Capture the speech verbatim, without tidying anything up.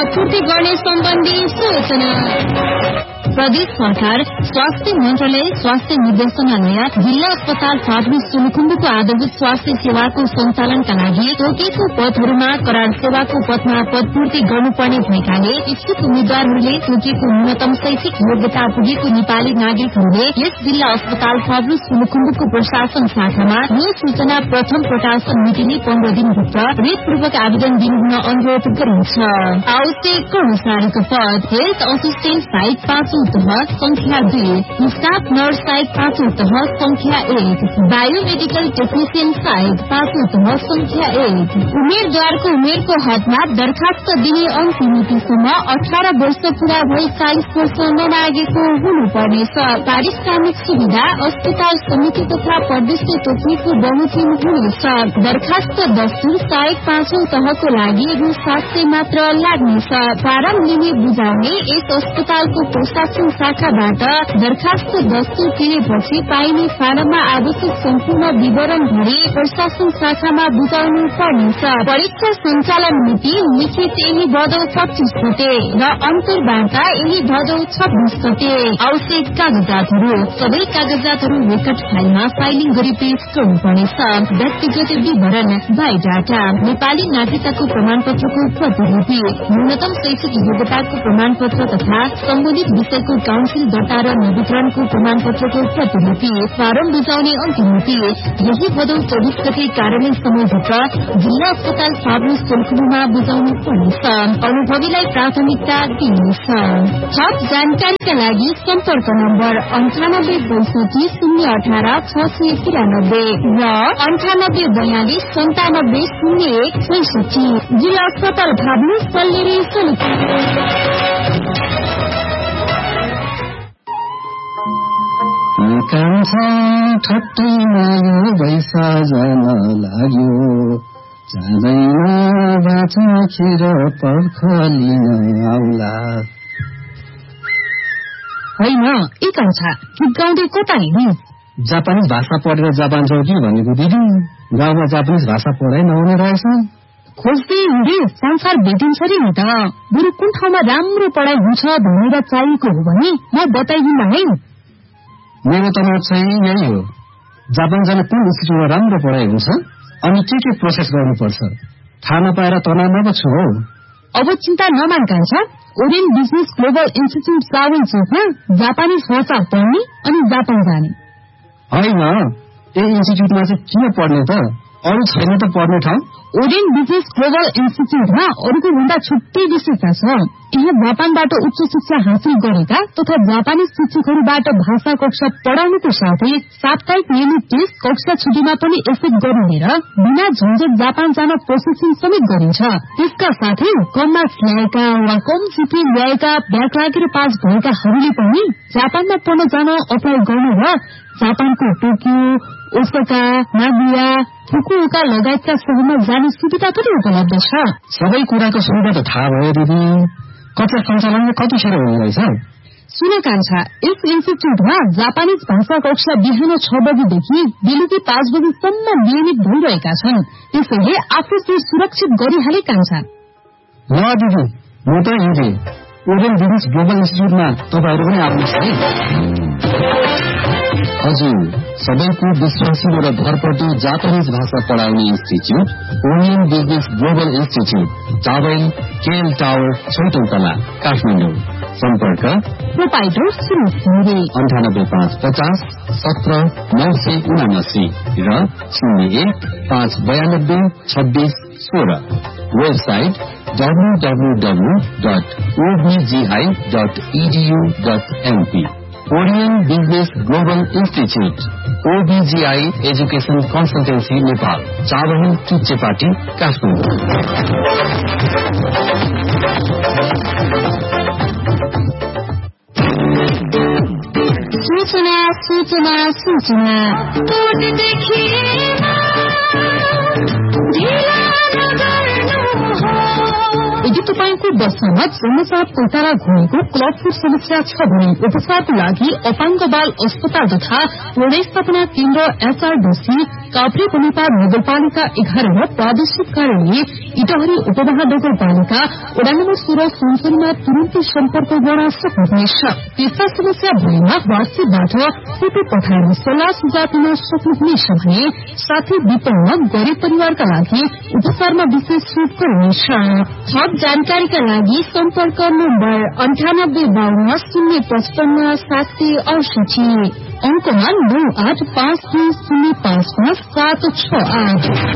पदपूर्ति गर्ने सम्बन्धी सूचना। प्रदेश सरकार स्वास्थ्य मन्त्रालय स्वास्थ्य निर्देशनालय जिल्ला अस्पताल फागु सोलुखुम्बुको आधारभूत स्वास्थ्य सेवाको सञ्चालनका लागि तोकेको पदहरूमा करार सेवाको पदमा पदपूर्ति गर्नुपर्ने भएकाले इच्छुक उम्मेद्वारहरूले तोकेको न्यूनतम शैक्षिक योग्यता पुगेको नेपाली नागरिकहरूले यस जिल्ला अस्पताल फागु सोलुखुम्बुको प्रशासन शाखामा यो सूचना प्रथम प्रकाशन मितिले पन्ध्र दिनभित्र रेतपूर्वक आवेदन दिनुहुन अनुरोध गरिन्छ। आवश्यक कर्मचारीको पद हेल्थ असिस्टेन्ट साइट पाँचौं तह संख्या दुई, स्टाफ नर्स साइट पाँचौं तह संख्या एक, बायोमेडिकल टेक्निशियन साइट पाँचौं तह संख्या एक। उम्मेद्वारको उमेरको हदमा दरखास्त दिने अन्तिम मितिसम्म अठार वर्ष पूरा भई चालिस वर्ष नलागेको हुनुपर्नेछ। पारिश्रमिक सुविधा अस्पताल समिति तथा प्रदेश तोक्नेको बमोजिम हुनेछ। दरखास्त दस्तुर साइट पाँचौं तहको लागि रु सात सय मात्र लाग्नेछ। फारम लिने बुझाउने यस अस्पतालको प्रशासन शाखाबाट दरखास्त दस्तुर किनेपछि पाइने फारममा आवश्यक सम्पूर्ण विवरण भरी प्रशासन शाखामा बुझाउनु पर्नेछ। परीक्षा सञ्चालन मिति लिखित यही भदौ पच्चीस गते र अन्तर्वार्ता यही भदौ छब्बीस गते। आवश्यक कागजातहरू सबै कागजातहरू रेकर्ड फाइलमा फाइलिङ गरी पेश गर्नुपर्नेछ। व्यक्तिगत विवरण बायोडाटा नेपाली नागरिकताको प्रमाणपत्रको प्रतिलिपि न्यूनतम शैक्षिक योग्यताको प्रमाणपत्र तथा सम्बन्धित विषयको काउन्सिल दर्ता र नवीकरणको प्रमाणपत्रको प्रतिलिपि। फारम बुझाउने अन्तिम मिति यही भदौ चौबिस गते कार्यालय समयभित्र जिल्ला अस्पताल फागु सोलुखुम्बुमा बुझाउनु पर्नेछ। अनुभवीलाई प्राथमिकता दिइनेछ। थप जानकारीका लागि सम्पर्क नम्बर अन्ठानब्बे बैसठी शून्य अठार छ सय तिरानब्बे र अन्ठानब्बे बयालिस सन्तानब्बे शून्य एक छैसठी। जिल्ला अस्पताल फागु सल्लेरी सोलुखुम्बु। कान्छा ठट्टैमा यो बैसा जान लाग्यो, जाँदैन बाँचा खेर पर्ख लिन आउला। होइन ए कान्छा गीत गाउँदै कता हिँड्ने? जापानिज भाषा पढेर जापान जाऊ कि भनेको दिदी, गाउँमा जापानिज भाषा पढाइ नहुने रहेछ। खोज्दै हिँडे संसार भेटिन्छ रे नि त। बरु कुन ठाउँमा राम्रो पढाइ हुन्छ भनेर चाहिएको हो भने म बताइदिन्ला है। मेरो तनाव चाहिँ यही हो, जापान जाने कुन इन्स्टिट्युटमा राम्रो पढाइ हुन्छ अनि के के प्रोसेस गर्नुपर्छ थाहा नपाएर तनावमा पो छु हौ। अब चिन्ता नमान कान्छा, ओरियन्ट बिजनेस ग्लोबल इन्स्टिट्युट सावन चोकमा जापानिज भाषा पढ्ने अनि जापान जाने। होइन, यही इन्स्टिट्युटमा चाहिँ किन पढ्ने त? अरू छैन त पढ्ने ठाउँ? ओरियन्ट बिजनेस ग्लोबल इन्स्टिट्युटमा अरूको भन्दा छुट्टै विशेषता छ। यहाँ जापानबाट उच्च शिक्षा हासिल गरेका तथा जापानी शिक्षकहरूबाट भाषा कक्षा पढाउनुको साथै साप्ताहिक नियमित टेस्ट कक्षा छुट्टीमा पनि एफेक्ट गरिने र बिना झन्झट जापान जान प्रोसेसिङ समेत गरिन्छ। त्यसका साथै कम मार्क्स ल्याएका वा कम जिपिए ल्याएका ब्याक लागेर पास भएकाहरूले पनि जापानमा पढ्न जान अप्लाई गर्नु र जापानको टोकियो, ओसाका, नागोया, फुकुओका लगायतका शहरमा जाने सुविधा पनि उपलब्ध छ। सबै कुराको सुविधा त थाहा भयो दिदी, कक्षा सञ्चालन कतिखेर हुने रहेछ? सुन कान्छा, यस इन्स्टिट्युटमा जापानिज भाषा कक्षा बिहान छ बजीदेखि बेलुकी पाँच बजीसम्म नियमित भइरहेका छन्। त्यसैले आफू सुरक्षित गरिहाले कान्छा। ल दिदी, म त हिँडे ओरियन्ट बिजनेस ग्लोबल इन्स्टिट्युटमा तपाईँहरू पनि आउनुहोस् है। हजुर, सबैको विश्वासिलो र भरपर्दो जापानिज भाषा पढाउने institute orient business global institute, towel KL tower, छैटौं तला, काठमाडौँ। सम्पर्क प्रोपाइटर अन्ठानब्बे पाँच पचास सत्र नौ सय उनासी र शून्य एक पाँच बयानब्बे छब्बीस सोह्र। Website W W W dot ओबिजीआई dot edu dot MP. Orient business global institute, ओबिजीआई education consultancy Nepal, Chabahil Chuchepati, Kathmandu. सूचना सूचना सूचना यदि तपाईँको बसमा जन्मसाथ कोटारा घुमेको क्लबफुट समस्या छ भने उपचारको लागि अपाङ्ग बाल अस्पताल तथा व्यवस्थापना केन्द्र एचआरडीसी काभ्रे बनेपा नगरपालिका एघारमा प्रादेशिक कार्यालय इटहरी उपमहानगरपालिका वडा नम्बर सोह्र सुनसरीमा तुरन्तै सम्पर्क गर्न सक्नुहुनेछ। त्यस्ता समस्या भएमा वाट्सएपबाट फोटो पठाएर सल्लाह सुझाव दिन सक्नुहुनेछ भने साथै विपन्न गरिब परिवारका लागि उपचारमा विशेष छुट गरिनेछ। थप जानकारीका लागि सम्पर्क नम्बर अन्ठानब्बे बाहन्न शून्य पचपन्न सात सय अडसठी अंकमा नौ आठ पाँच दुई शून्य पाँच पाँच सात छ आठ।